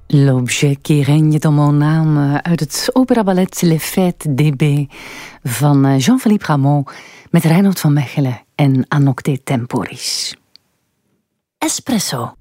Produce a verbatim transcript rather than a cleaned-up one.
L'objet qui règne dans mon âme uit het operaballet Les Fêtes d'Hébé van Jean-Philippe Rameau met Reinoud van Mechelen en Anocte Temporis. Espresso.